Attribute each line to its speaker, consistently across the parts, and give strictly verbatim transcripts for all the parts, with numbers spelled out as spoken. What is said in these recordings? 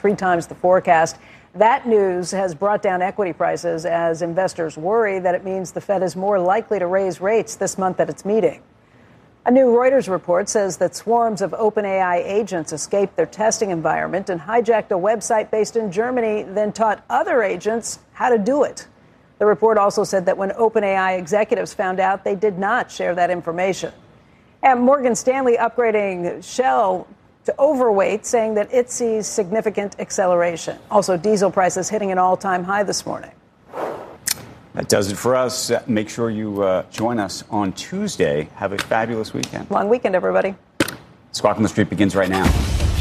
Speaker 1: three times the forecast. That news has brought down equity prices as investors worry that it means the Fed is more likely to raise rates this month at its meeting. A new Reuters report says that swarms of OpenAI agents escaped their testing environment and hijacked a website based in Germany, then taught other agents how to do it. The report also said that when OpenAI executives found out, they did not share that information. And Morgan Stanley upgrading Shell to overweight, saying that it sees significant acceleration. Also, diesel prices hitting an all-time high this morning.
Speaker 2: That does it for us. Uh, make sure you uh, join us on Tuesday. Have a fabulous weekend.
Speaker 1: Long weekend, everybody.
Speaker 2: Squawk on the Street begins right now.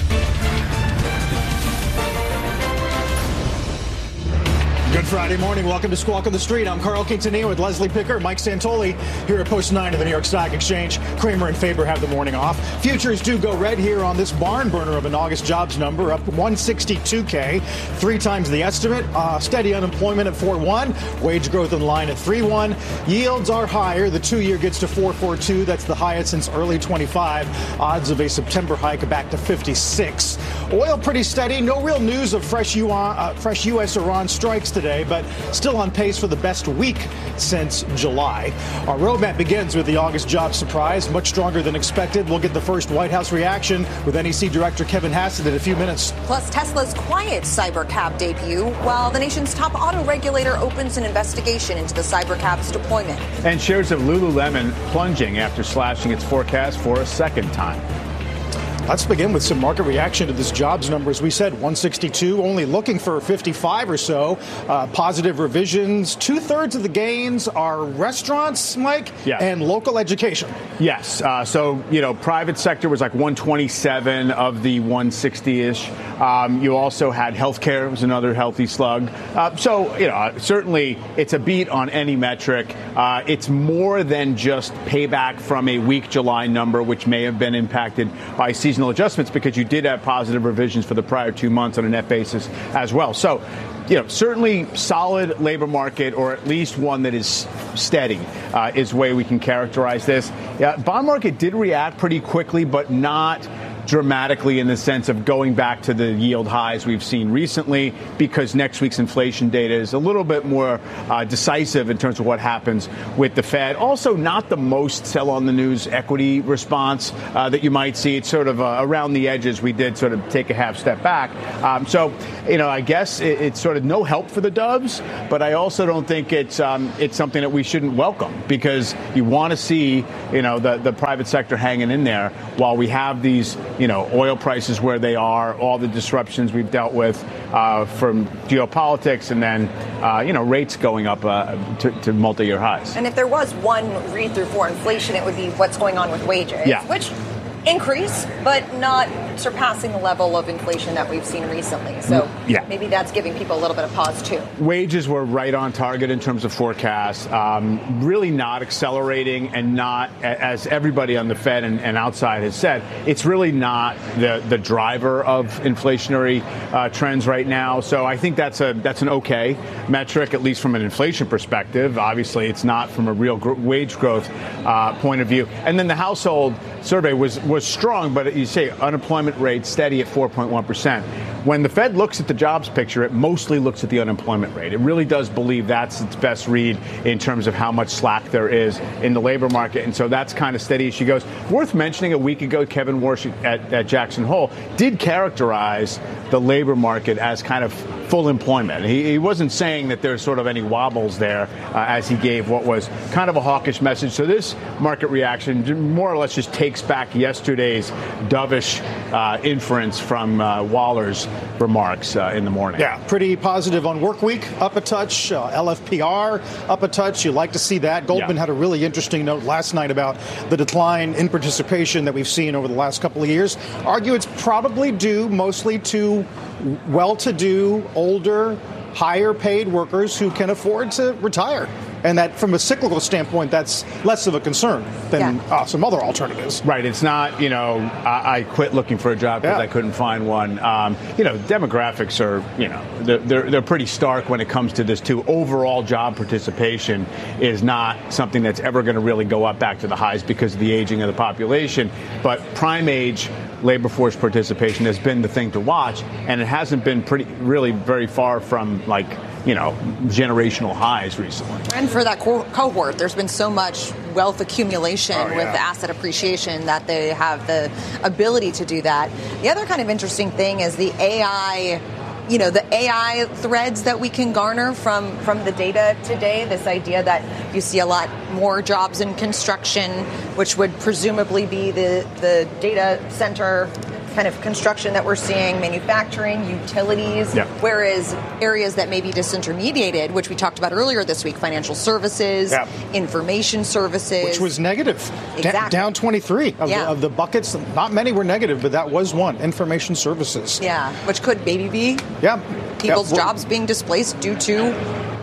Speaker 3: Good Friday morning. Welcome to Squawk on the Street. I'm Carl Quintanilla with Leslie Picker, Mike Santoli here at Post nine of the New York Stock Exchange. Kramer and Faber have the morning off. Futures do go red here on this barn burner of an August jobs number, up one sixty-two K, three times the estimate. Uh, steady unemployment at four point one, wage growth in line at three point one. Yields are higher. The two-year gets to four point four two. That's the highest since early twenty-five. Odds of a September hike back to fifty-six. Oil pretty steady. No real news of fresh U S, uh, fresh U S Iran strikes today, but still on pace for the best week since July. Our roadmap begins with the August job surprise, much stronger than expected. We'll get the first White House reaction with N E C Director Kevin Hassett in a few minutes.
Speaker 4: Plus, Tesla's quiet Cybercab debut, while the nation's top auto regulator opens an investigation into the Cybercab's deployment.
Speaker 5: And shares of Lululemon plunging after slashing its forecast for a second time.
Speaker 3: Let's begin with some market reaction to this jobs number. As we said, one sixty-two, only looking for fifty-five or so. Uh, positive revisions. Two-thirds of the gains are restaurants, Mike,
Speaker 5: yeah.
Speaker 3: and local education.
Speaker 5: Yes. Uh, so, you know, private sector was like one twenty-seven of the one sixty-ish. Um, you also had healthcare was another healthy slug. Uh, so, you know, certainly it's a beat on any metric. Uh, it's more than just payback from a weak July number, which may have been impacted by seasonal adjustments, because you did have positive revisions for the prior two months on a net basis as well. So, you know, certainly solid labor market, or at least one that is steady, uh, is the way we can characterize this. Yeah, bond market did react pretty quickly, but not dramatically in the sense of going back to the yield highs we've seen recently, because next week's inflation data is a little bit more uh, decisive in terms of what happens with the Fed. Also, not the most sell on the news equity response uh, that you might see. It's sort of uh, around the edges. We did sort of take a half step back. Um, so, you know, I guess it, it's sort of no help for the Doves, but I also don't think it's um, it's something that we shouldn't welcome, because you want to see, you know, the, the private sector hanging in there while we have these, you know, oil prices where they are, all the disruptions we've dealt with uh, from geopolitics, and then, uh, you know, rates going up uh, to, to multi-year highs.
Speaker 4: And if there was one read-through for inflation, it would be what's going on with wages,
Speaker 5: yeah.
Speaker 4: which increase, but not surpassing the level of inflation that we've seen recently. So
Speaker 5: yeah.
Speaker 4: maybe that's giving people a little bit of pause, too.
Speaker 5: Wages were right on target in terms of forecasts, um, really not accelerating, and not, as everybody on the Fed and, and outside has said, it's really not the, the driver of inflationary uh, trends right now. So I think that's a that's an okay metric, at least from an inflation perspective. Obviously, it's not from a real gr- wage growth uh, point of view. And then the household survey was was strong, but you say unemployment rate steady at four point one percent. When the Fed looks at the jobs picture, it mostly looks at the unemployment rate. It really does believe that's its best read in terms of how much slack there is in the labor market. And so that's kind of steady as she goes. Worth mentioning, a week ago, Kevin Warsh at, at Jackson Hole did characterize the labor market as kind of full employment. He, he wasn't saying that there's sort of any wobbles there uh, as he gave what was kind of a hawkish message. So this market reaction more or less just takes back yesterday's dovish uh, inference from uh, Waller's remarks uh, in the morning.
Speaker 3: Yeah, pretty positive on work week, up a touch. Uh, L F P R, up a touch. You like to see that. Goldman yeah. had a really interesting note last night about the decline in participation that we've seen over the last couple of years. Argue it's probably due mostly to well-to-do, older, higher-paid workers who can afford to retire. And that, from a cyclical standpoint, that's less of a concern than yeah. uh, some other alternatives.
Speaker 5: Right. It's not, you know, I, I quit looking for a job because
Speaker 3: yeah.
Speaker 5: I couldn't find one. Um, you know, demographics are, you know, they're, they're, they're pretty stark when it comes to this, too. Overall job participation is not something that's ever going to really go up back to the highs because of the aging of the population. But prime age labor force participation has been the thing to watch, and it hasn't been pretty, really very far from like, you know, generational highs recently.
Speaker 4: And for that co- cohort, there's been so much wealth accumulation
Speaker 5: oh, yeah.
Speaker 4: with asset appreciation that they have the ability to do that. The other kind of interesting thing is the A I, you know, the A I threads that we can garner from, from the data today, this idea that you see a lot more jobs in construction, which would presumably be the, the data center kind of construction that we're seeing, manufacturing, utilities,
Speaker 5: yeah.
Speaker 4: whereas areas that may be disintermediated, which we talked about earlier this week, financial services, yeah. information services.
Speaker 3: Which was negative,
Speaker 4: exactly.
Speaker 3: D- down twenty-three of,
Speaker 4: yeah.
Speaker 3: the, of the buckets. Not many were negative, but that was one, information services.
Speaker 4: Yeah, which could maybe be
Speaker 3: yeah.
Speaker 4: people's
Speaker 3: yeah.
Speaker 4: jobs being displaced due to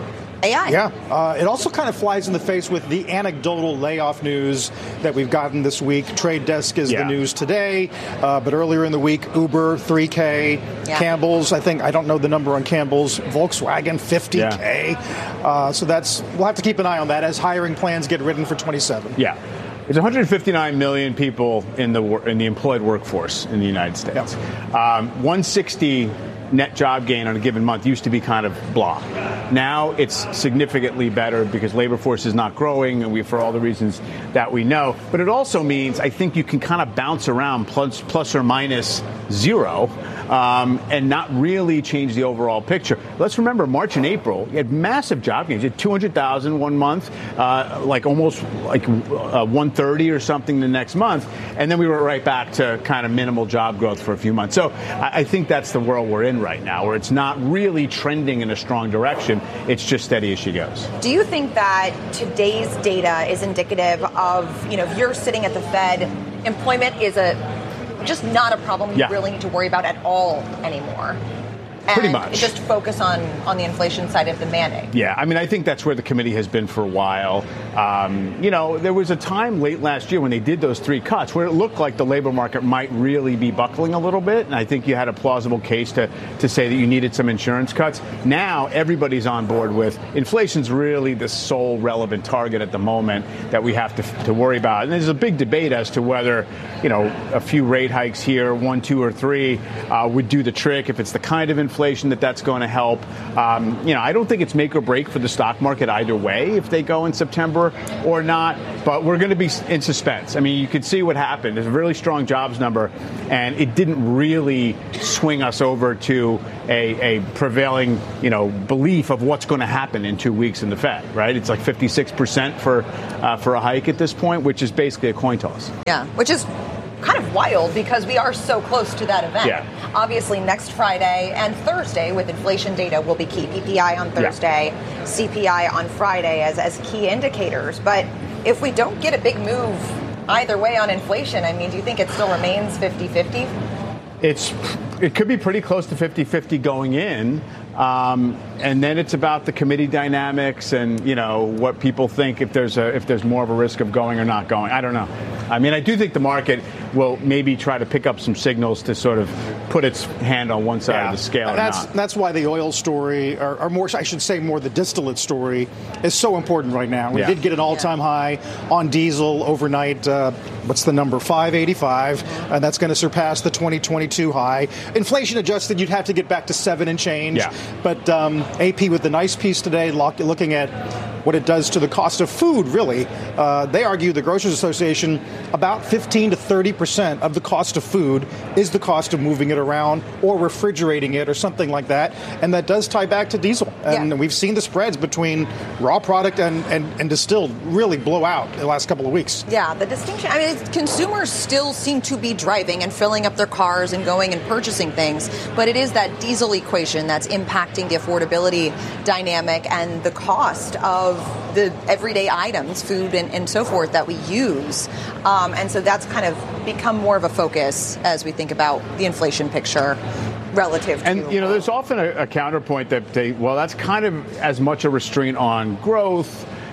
Speaker 4: A I.
Speaker 3: Yeah. Uh, it also kind of flies in the face with the anecdotal layoff news that we've gotten this week. Trade Desk is yeah. the news today, uh, but earlier in the week, Uber, three K, yeah. Campbell's, I think, I don't know the number on Campbell's, Volkswagen, fifty K. Yeah. Uh, so that's, we'll have to keep an eye on that as hiring plans get written for twenty-seven.
Speaker 5: Yeah. There's one hundred fifty-nine million people in the in the employed workforce in the United States. Yeah. Um, one hundred sixty net job gain on a given month used to be kind of blah. Now it's significantly better because labor force is not growing, and we for all the reasons that we know. But it also means I think you can kind of bounce around plus plus or minus zero. Um, and not really change the overall picture. Let's remember, March and April, you had massive job gains. You had two hundred thousand one month, uh, like almost like uh, one hundred thirty or something the next month, and then we were right back to kind of minimal job growth for a few months. So I, I think that's the world we're in right now, where it's not really trending in a strong direction. It's just steady as she goes.
Speaker 4: Do you think that today's data is indicative of, you know, if you're sitting at the Fed, employment is a just not a problem you
Speaker 5: yeah.
Speaker 4: really need to worry about at all anymore? And
Speaker 5: pretty much.
Speaker 4: Just focus on, on the inflation side of the mandate.
Speaker 5: Yeah, I mean, I think that's where the committee has been for a while. Um, you know, there was a time late last year when they did those three cuts where it looked like the labor market might really be buckling a little bit. And I think you had a plausible case to, to say that you needed some insurance cuts. Now everybody's on board with inflation's really the sole relevant target at the moment that we have to, to worry about. And there's a big debate as to whether, you know, a few rate hikes here, one, two, or three, uh, would do the trick. If it's the kind of inflation Inflation that that's going to help. Um, you know, I don't think it's make or break for the stock market either way if they go in September or not. But we're going to be in suspense. I mean, you could see what happened. There's a really strong jobs number, and it didn't really swing us over to a, a prevailing, you know, belief of what's going to happen in two weeks in the Fed. Right? It's like fifty-six percent for uh, for a hike at this point, which is basically a coin toss.
Speaker 4: Yeah, which is kind of wild because we are so close to that event.
Speaker 5: Yeah.
Speaker 4: Obviously, next Friday and Thursday with inflation data will be key. P P I on Thursday, yeah. C P I on Friday as, as key indicators. But if we don't get a big move either way on inflation, I mean, do you think it still remains fifty-fifty?
Speaker 5: It's it could be pretty close to fifty-fifty going in. Um, and then it's about the committee dynamics and, you know, what people think if there's a if there's more of a risk of going or not going. I don't know. I mean, I do think the market will maybe try to pick up some signals to sort of put its hand on one side yeah. of the scale.
Speaker 3: And that's
Speaker 5: or not.
Speaker 3: that's why the oil story, or, or more, I should say, more the distillate story, is so important right now. We yeah. did get an all-time high on diesel overnight. Uh, what's the number? five eighty-five, and that's going to surpass the twenty twenty-two high. Inflation adjusted, you'd have to get back to seven and change.
Speaker 5: Yeah.
Speaker 3: But um, A P with the nice piece today, looking at what it does to the cost of food, really. Uh, they argue, the Grocers Association, about fifteen to thirty percent of the cost of food is the cost of moving it around or refrigerating it or something like that. And that does tie back to diesel. And yeah. we've seen the spreads between raw product and, and, and distilled really blow out the last couple of weeks.
Speaker 4: Yeah, the distinction, I mean, consumers still seem to be driving and filling up their cars and going and purchasing things. But it is that diesel equation that's impacting the affordability dynamic and the cost of the everyday items, food and, and so forth that we use. Um, and so that's kind of become more of a focus as we think about the inflation picture relative to...
Speaker 5: And, you know, there's often a, a counterpoint that they, well, that's kind of as much a restraint on growth,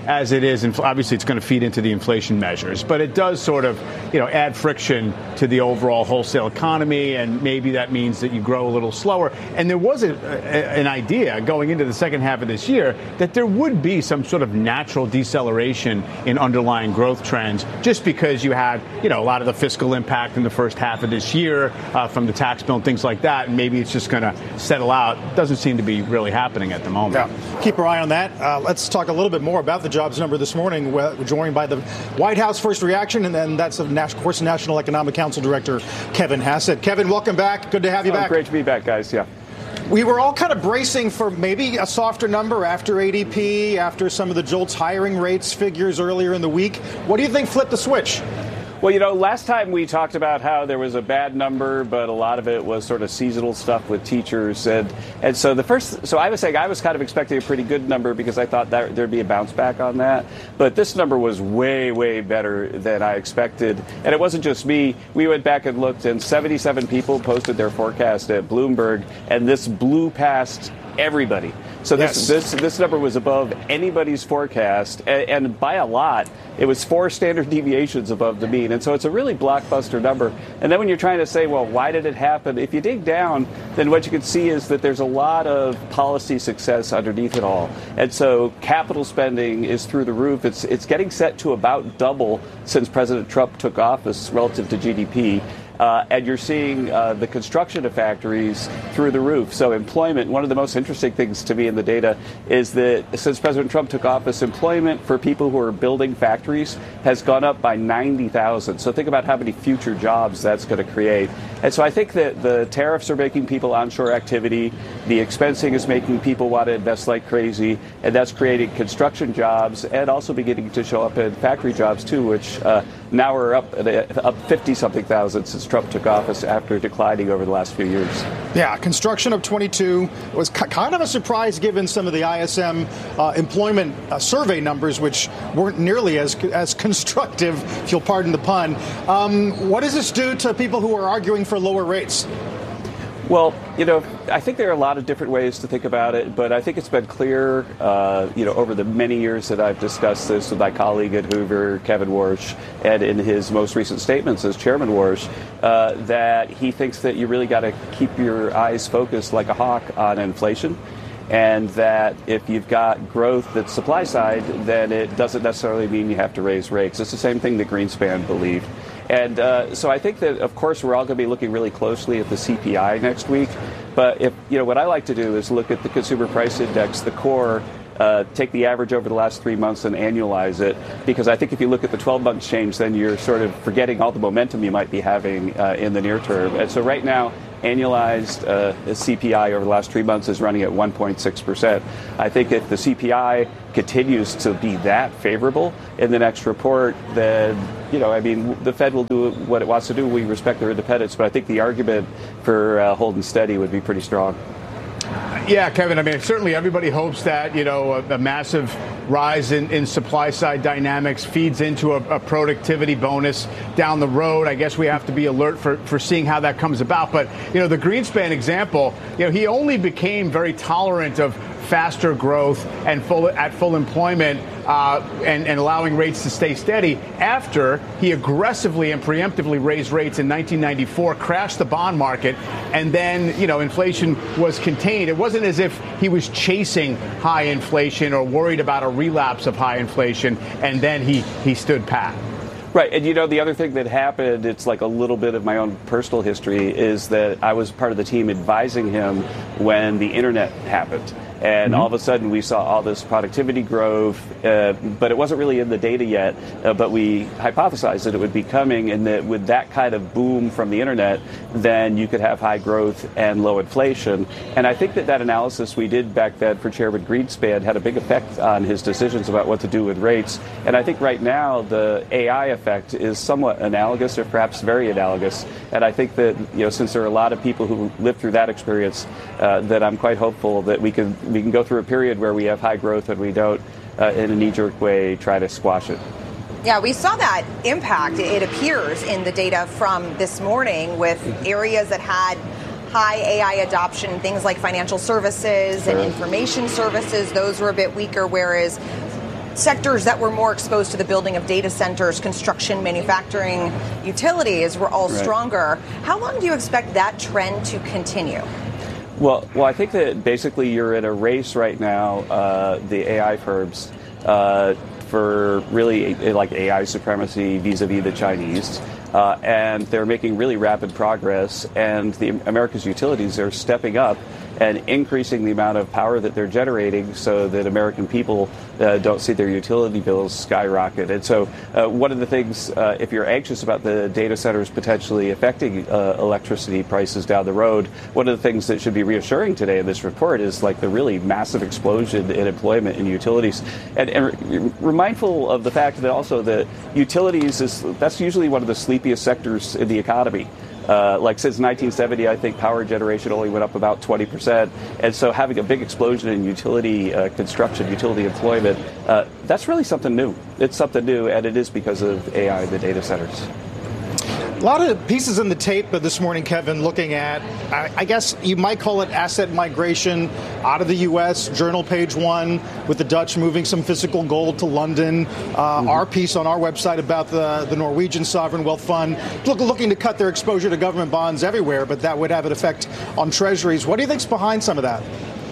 Speaker 5: as it is. And obviously, it's going to feed into the inflation measures. But it does sort of, you know, add friction to the overall wholesale economy. And maybe that means that you grow a little slower. And there was a, a, an idea going into the second half of this year that there would be some sort of natural deceleration in underlying growth trends just because you had, you know, a lot of the fiscal impact in the first half of this year uh, from the tax bill and things like that. And maybe it's just going to settle out. Doesn't seem to be really happening at the moment.
Speaker 3: Yeah. Keep our eye on that. Uh, let's talk a little bit more about the jobs number this morning. We're joined by the White House first reaction, and then that's, of course, National Economic Council Director Kevin Hassett. Kevin, welcome back. Good to have you
Speaker 6: oh,
Speaker 3: back.
Speaker 6: Great to be back, guys. Yeah.
Speaker 3: We were all kind of bracing for maybe a softer number after A D P, after some of the JOLTS hiring rates figures earlier in the week. What do you think flipped the switch?
Speaker 6: Well, you know, last time we talked about how there was a bad number, but a lot of it was sort of seasonal stuff with teachers. And and so the first, so I was saying I was kind of expecting a pretty good number because I thought that there'd be a bounce back on that. But this number was way, way better than I expected. And it wasn't just me. We went back and looked, and seventy-seven people posted their forecast at Bloomberg, and this blew past everybody. So this, yes. this this number was above anybody's forecast, and, and by a lot. It was four standard deviations above the mean. And so it's a really blockbuster number. And then when you're trying to say, well, why did it happen? If you dig down, then what you can see is that there's a lot of policy success underneath it all. And so capital spending is through the roof. It's it's getting set to about double since President Trump took office relative to G D P. Uh, and you're seeing uh, the construction of factories through the roof. So employment, one of the most interesting things to me in the data is that since President Trump took office, employment for people who are building factories has gone up by ninety thousand. So think about how many future jobs that's going to create. And so I think that the tariffs are making people onshore activity. The expensing is making people want to invest like crazy. And that's creating construction jobs and also beginning to show up in factory jobs, too, which uh, now are up, up fifty-something thousand since Trump took office after declining over the last few years.
Speaker 3: Yeah, construction of twenty-two was c- kind of a surprise given some of the I S M uh, employment uh, survey numbers, which weren't nearly as as constructive, if you'll pardon the pun. Um, what does this do to people who are arguing for lower rates?
Speaker 6: Well, you know, I think there are a lot of different ways to think about it, but I think it's been clear, uh, you know, over the many years that I've discussed this with my colleague at Hoover, Kevin Warsh, and in his most recent statements as Chairman Warsh, uh, that he thinks that you really got to keep your eyes focused like a hawk on inflation. And that if you've got growth that's supply side, then it doesn't necessarily mean you have to raise rates. It's the same thing that Greenspan believed. And uh, so I think that, of course, we're all going to be looking really closely at the C P I next week. But if you know what I like to do is look at the consumer price index, the core, uh, take the average over the last three months and annualize it. Because I think if you look at the twelve-month change, then you're sort of forgetting all the momentum you might be having uh, in the near term. And so right now, annualized uh, C P I over the last three months is running at one point six percent. I think if the C P I continues to be that favorable in the next report, then, you know, I mean, the Fed will do what it wants to do. We respect their independence, but I think the argument for uh, holding steady would be pretty strong.
Speaker 5: Yeah, Kevin, I mean, certainly everybody hopes that, you know, a, a massive rise in, in supply side dynamics feeds into a, a productivity bonus down the road. I guess we have to be alert for, for seeing how that comes about. But, you know, the Greenspan example, you know, he only became very tolerant of faster growth and full at full employment uh, and, and allowing rates to stay steady after he aggressively and preemptively raised rates in nineteen ninety-four, crashed the bond market, and then, you know, inflation was contained. It wasn't as if he was chasing high inflation or worried about a relapse of high inflation, and then he, he stood pat.
Speaker 6: Right. And, you know, the other thing that happened, it's like a little bit of my own personal history, is that I was part of the team advising him when the internet happened. And mm-hmm. all of a sudden we saw all this productivity growth, uh, but it wasn't really in the data yet. Uh, but we hypothesized that it would be coming, and that with that kind of boom from the internet, then you could have high growth and low inflation. And I think that that analysis we did back then for Chairman Greenspan had a big effect on his decisions about what to do with rates. And I think right now the A I effect is somewhat analogous, or perhaps very analogous. And I think that, you know, since there are a lot of people who lived through that experience, uh, that I'm quite hopeful that we can we can go through a period where we have high growth and we don't, uh, in a knee-jerk way, try to squash it.
Speaker 4: Yeah, we saw that impact, it appears, in the data from this morning with areas that had high A I adoption, things like financial services
Speaker 6: Sure.
Speaker 4: and information services. Those were a bit weaker, whereas sectors that were more exposed to the building of data centers, construction, manufacturing, utilities were all right. stronger. How long do you expect that trend to continue?
Speaker 6: Well, well, I think that basically you're in a race right now, uh, the A I firms, uh, for really like A I supremacy vis-a-vis the Chinese. Uh, and they're making really rapid progress, and the America's utilities are stepping up and increasing the amount of power that they're generating so that American people uh, don't see their utility bills skyrocket. And so uh, one of the things, uh, if you're anxious about the data centers potentially affecting uh, electricity prices down the road, one of the things that should be reassuring today in this report is like the really massive explosion in employment in utilities. And, and we're mindful of the fact that also the utilities is, that's usually one of the sleepiest sectors in the economy. Uh, like since nineteen seventy, I think power generation only went up about twenty percent. And so having a big explosion in utility uh, construction, utility employment, uh, that's really something new. It's something new, and it is because of A I and the data centers.
Speaker 3: A lot of pieces in the tape this morning, Kevin, looking at, I guess you might call it asset migration out of the U S. Journal page one with the Dutch moving some physical gold to London. Uh, mm-hmm. Our piece on our website about the, the Norwegian Sovereign Wealth Fund look, looking to cut their exposure to government bonds everywhere, but that would have an effect on treasuries. What do you think's behind some of that?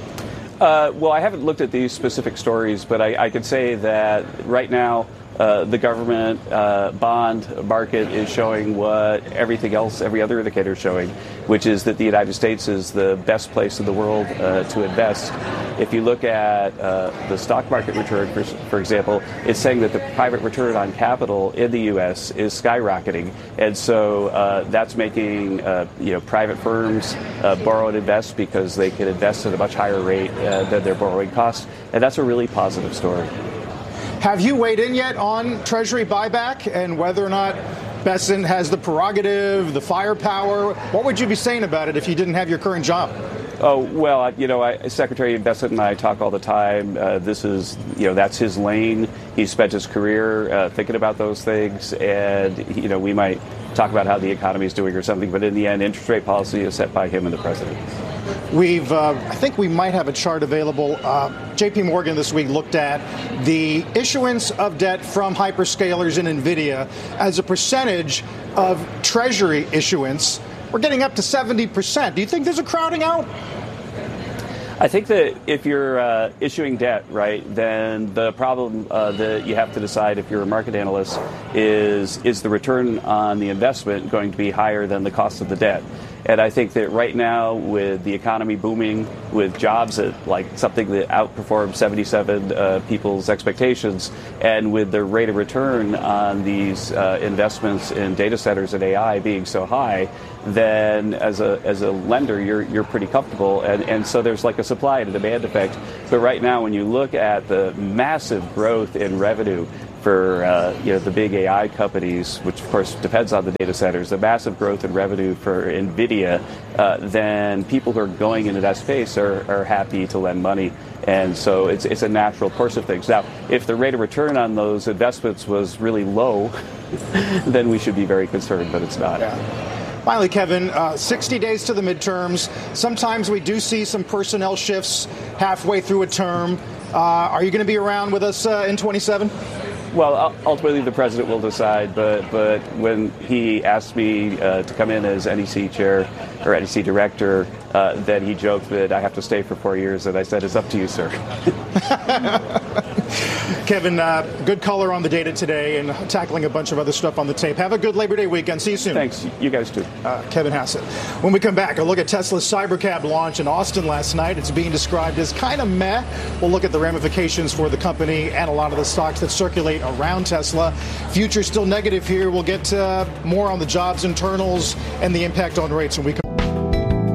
Speaker 6: Uh, well, I haven't looked at these specific stories, but I, I could say that right now, Uh, the government uh, bond market is showing what everything else, every other indicator is showing, which is that the United States is the best place in the world uh, to invest. If you look at uh, the stock market return, for, for example, it's saying that the private return on capital in the U S is skyrocketing. And so uh, that's making uh, you know, private firms uh, borrow and invest because they can invest at a much higher rate uh, than their borrowing costs. And that's a really positive story.
Speaker 3: Have you weighed in yet on Treasury buyback and whether or not Bessent has the prerogative, the firepower? What would you be saying about it if you didn't have your current job?
Speaker 6: Oh, well, you know, I, Secretary Bessent and I talk all the time. Uh, this is, you know, that's his lane. He spent his career uh, thinking about those things. And, you know, we might talk about how the economy is doing or something. But in the end, interest rate policy is set by him and the president.
Speaker 3: We've, uh, I think we might have a chart available. Uh, J P Morgan this week looked at the issuance of debt from hyperscalers and NVIDIA as a percentage of Treasury issuance. We're getting up to seventy percent. Do you think there's a crowding out?
Speaker 6: I think that if you're uh, issuing debt, right, then the problem uh, that you have to decide if you're a market analyst is, is the return on the investment going to be higher than the cost of the debt? And I think that right now, with the economy booming, with jobs at like something that outperforms seventy-seven uh, people's expectations, and with the rate of return on these uh, investments in data centers and A I being so high, then as a as a lender, you're you're pretty comfortable. And, and so there's like a supply and a demand effect. But right now, when you look at the massive growth in revenue for uh, you know the big A I companies, which of course depends on the data centers, the massive growth in revenue for NVIDIA, uh, then people who are going into that space are, are happy to lend money. And so it's it's a natural course of things. Now, if the rate of return on those investments was really low, then we should be very concerned, but it's not.
Speaker 3: Yeah. Finally, Kevin, uh, sixty days to the midterms. Sometimes we do see some personnel shifts halfway through a term. Uh, are you going to be around with us uh, in twenty-seven?
Speaker 6: Well, ultimately the president will decide, but but when he asked me uh, to come in as N E C chair or N E C director, uh, then he joked that I have to stay for four years, and I said, it's up to you, sir.
Speaker 3: Kevin, uh, good color on the data today and tackling a bunch of other stuff on the tape. Have a good Labor Day weekend. See you soon.
Speaker 6: Thanks. You guys too.
Speaker 3: Uh, Kevin Hassett. When we come back, a look at Tesla's Cybercab launch in Austin last night. It's being described as kind of meh. We'll look at the ramifications for the company and a lot of the stocks that circulate around Tesla. Future still negative here. We'll get uh, more on the jobs internals and the impact on rates when we come.